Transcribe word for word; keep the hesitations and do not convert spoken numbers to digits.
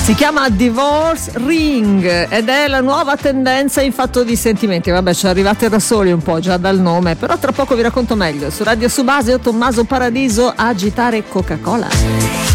Si chiama Divorce Ring ed è la nuova tendenza in fatto di sentimenti. Vabbè, ci arrivate da soli un po' già dal nome, però tra poco vi racconto meglio. Su Radio Subasio, Tommaso Paradiso, Agitare Coca-Cola.